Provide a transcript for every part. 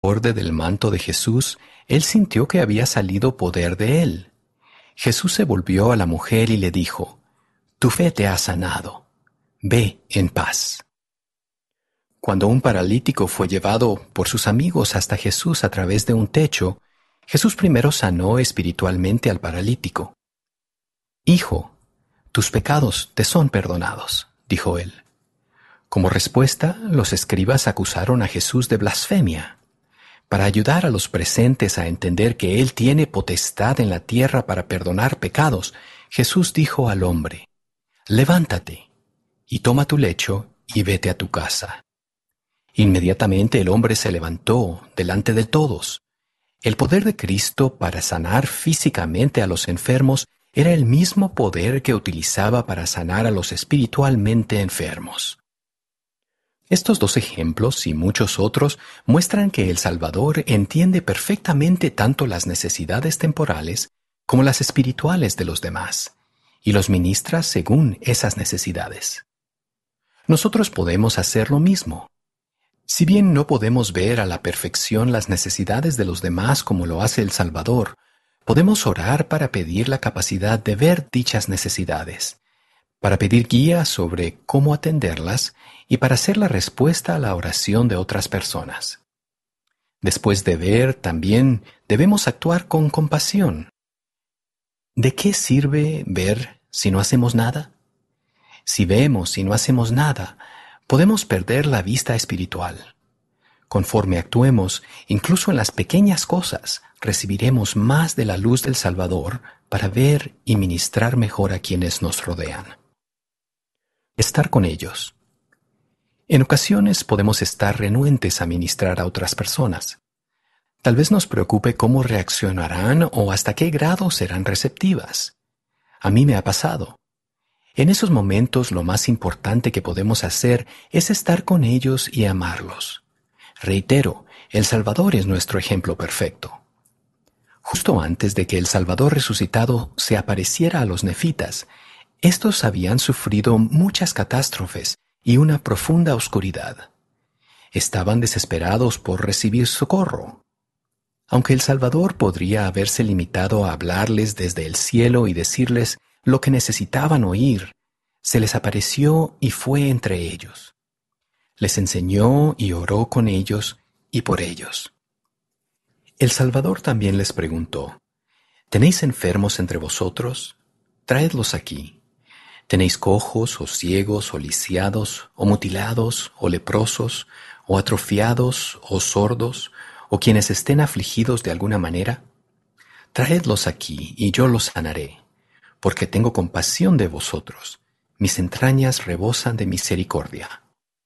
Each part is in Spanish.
borde del manto de Jesús, él sintió que había salido poder de él. Jesús se volvió a la mujer y le dijo: «Tu fe te ha sanado. Ve en paz». Cuando un paralítico fue llevado por sus amigos hasta Jesús a través de un techo, Jesús primero sanó espiritualmente al paralítico. «Hijo, tus pecados te son perdonados», dijo él. Como respuesta, los escribas acusaron a Jesús de blasfemia. Para ayudar a los presentes a entender que Él tiene potestad en la tierra para perdonar pecados, Jesús dijo al hombre: «Levántate y toma tu lecho y vete a tu casa». Inmediatamente el hombre se levantó delante de todos. El poder de Cristo para sanar físicamente a los enfermos era el mismo poder que utilizaba para sanar a los espiritualmente enfermos. Estos dos ejemplos y muchos otros muestran que el Salvador entiende perfectamente tanto las necesidades temporales como las espirituales de los demás, y los ministra según esas necesidades. Nosotros podemos hacer lo mismo. Si bien no podemos ver a la perfección las necesidades de los demás como lo hace el Salvador, podemos orar para pedir la capacidad de ver dichas necesidades, para pedir guía sobre cómo atenderlas y para ser la respuesta a la oración de otras personas. Después de ver, también debemos actuar con compasión. ¿De qué sirve ver si no hacemos nada? Si vemos y no hacemos nada, podemos perder la vista espiritual. Conforme actuemos, incluso en las pequeñas cosas, recibiremos más de la luz del Salvador para ver y ministrar mejor a quienes nos rodean. Estar con ellos. En ocasiones podemos estar renuentes a ministrar a otras personas. Tal vez nos preocupe cómo reaccionarán o hasta qué grado serán receptivas. A mí me ha pasado. En esos momentos lo más importante que podemos hacer es estar con ellos y amarlos. Reitero, el Salvador es nuestro ejemplo perfecto. Justo antes de que el Salvador resucitado se apareciera a los nefitas, estos habían sufrido muchas catástrofes y una profunda oscuridad. Estaban desesperados por recibir socorro. Aunque el Salvador podría haberse limitado a hablarles desde el cielo y decirles lo que necesitaban oír, se les apareció y fue entre ellos. Les enseñó y oró con ellos y por ellos. El Salvador también les preguntó: ¿tenéis enfermos entre vosotros? Traedlos aquí. ¿Tenéis cojos o ciegos o lisiados o mutilados o leprosos o atrofiados o sordos o quienes estén afligidos de alguna manera? Traedlos aquí y yo los sanaré, porque tengo compasión de vosotros. Mis entrañas rebosan de misericordia.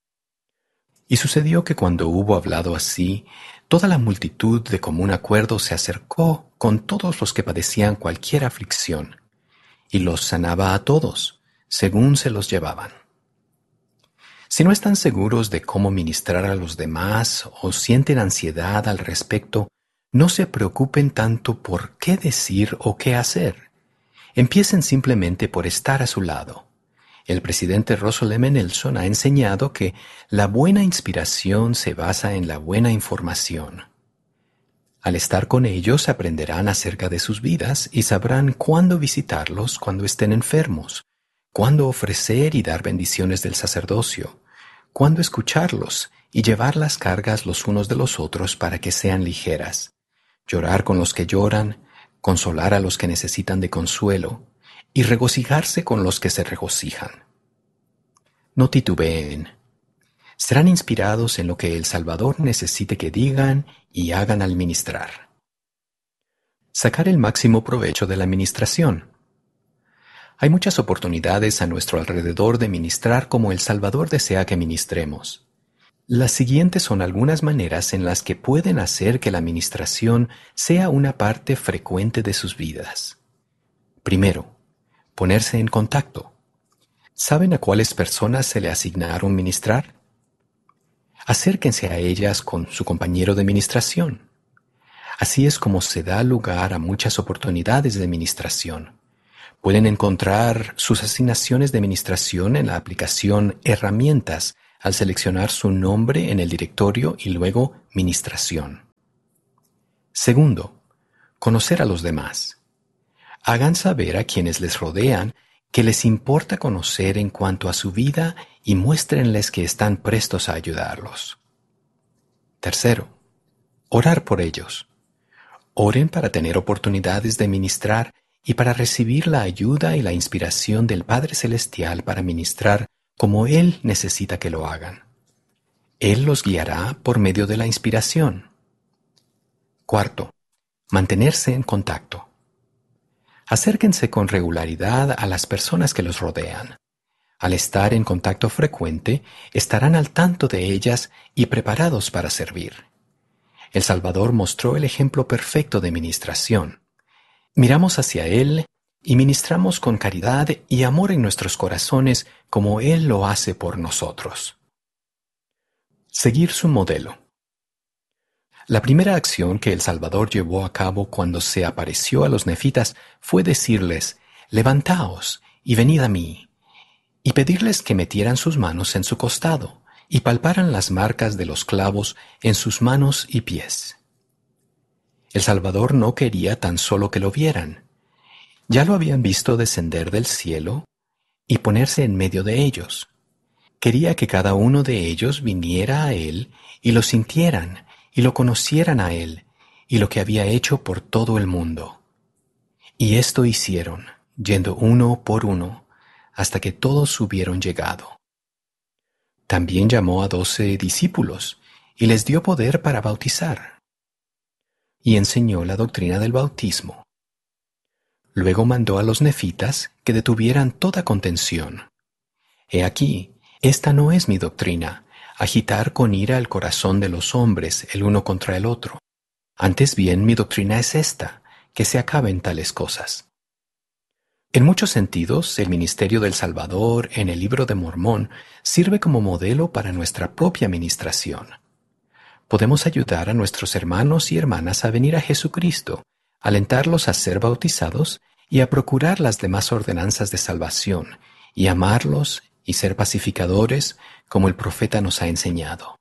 Y sucedió que cuando hubo hablado así, toda la multitud de común acuerdo se acercó con todos los que padecían cualquier aflicción, y los sanaba a todos, según se los llevaban. Si no están seguros de cómo ministrar a los demás o sienten ansiedad al respecto, no se preocupen tanto por qué decir o qué hacer. Empiecen simplemente por estar a su lado. El presidente Russell M. Nelson ha enseñado que la buena inspiración se basa en la buena información. Al estar con ellos aprenderán acerca de sus vidas y sabrán cuándo visitarlos cuando estén enfermos, cuándo ofrecer y dar bendiciones del sacerdocio, cuándo escucharlos y llevar las cargas los unos de los otros para que sean ligeras, llorar con los que lloran, consolar a los que necesitan de consuelo y regocijarse con los que se regocijan. No titubeen. Serán inspirados en lo que el Salvador necesite que digan y hagan al ministrar. Sacar el máximo provecho de la ministración. Hay muchas oportunidades a nuestro alrededor de ministrar como el Salvador desea que ministremos. Las siguientes son algunas maneras en las que pueden hacer que la ministración sea una parte frecuente de sus vidas. Primero, ponerse en contacto. ¿Saben a cuáles personas se le asignaron ministrar? Acérquense a ellas con su compañero de ministración. Así es como se da lugar a muchas oportunidades de ministración. Pueden encontrar sus asignaciones de ministración en la aplicación Herramientas al seleccionar su nombre en el directorio y luego Ministración. Segundo, conocer a los demás. Hagan saber a quienes les rodean que les importa conocer en cuanto a su vida y muéstrenles que están prestos a ayudarlos. Tercero, orar por ellos. Oren para tener oportunidades de ministrar y para recibir la ayuda y la inspiración del Padre Celestial para ministrar como Él necesita que lo hagan. Él los guiará por medio de la inspiración. Cuarto, mantenerse en contacto. Acérquense con regularidad a las personas que los rodean. Al estar en contacto frecuente, estarán al tanto de ellas y preparados para servir. El Salvador mostró el ejemplo perfecto de ministración. Miramos hacia Él y ministramos con caridad y amor en nuestros corazones como Él lo hace por nosotros. Seguir su modelo. La primera acción que el Salvador llevó a cabo cuando se apareció a los nefitas fue decirles: «Levantaos y venid a mí», y pedirles que metieran sus manos en su costado y palparan las marcas de los clavos en sus manos y pies. El Salvador no quería tan solo que lo vieran. Ya lo habían visto descender del cielo y ponerse en medio de ellos. Quería que cada uno de ellos viniera a Él y lo sintieran y lo conocieran a Él y lo que había hecho por todo el mundo. Y esto hicieron, yendo uno por uno, hasta que todos hubieron llegado. También llamó a 12 discípulos y les dio poder para bautizar. Y enseñó la doctrina del bautismo. Luego mandó a los nefitas que detuvieran toda contención. He aquí, esta no es mi doctrina, agitar con ira el corazón de los hombres el uno contra el otro. Antes bien, mi doctrina es esta, que se acaben tales cosas. En muchos sentidos, el ministerio del Salvador en el Libro de Mormón sirve como modelo para nuestra propia ministración. Podemos ayudar a nuestros hermanos y hermanas a venir a Jesucristo, alentarlos a ser bautizados y a procurar las demás ordenanzas de salvación, y amarlos y ser pacificadores como el profeta nos ha enseñado.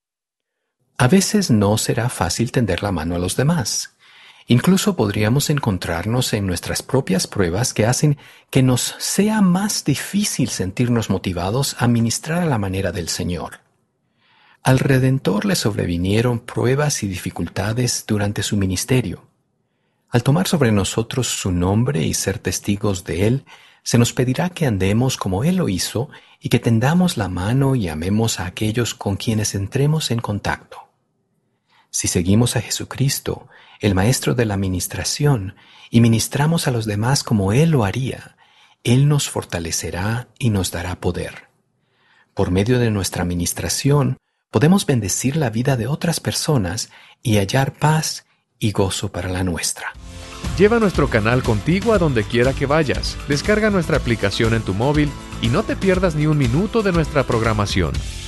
A veces no será fácil tender la mano a los demás. Incluso podríamos encontrarnos en nuestras propias pruebas que hacen que nos sea más difícil sentirnos motivados a ministrar a la manera del Señor. Al Redentor le sobrevinieron pruebas y dificultades durante su ministerio. Al tomar sobre nosotros su nombre y ser testigos de Él, se nos pedirá que andemos como Él lo hizo y que tendamos la mano y amemos a aquellos con quienes entremos en contacto. Si seguimos a Jesucristo, el Maestro de la ministración, y ministramos a los demás como Él lo haría, Él nos fortalecerá y nos dará poder. Por medio de nuestra ministración, podemos bendecir la vida de otras personas y hallar paz y gozo para la nuestra. Lleva nuestro canal contigo a donde quiera que vayas. Descarga nuestra aplicación en tu móvil y no te pierdas ni un minuto de nuestra programación.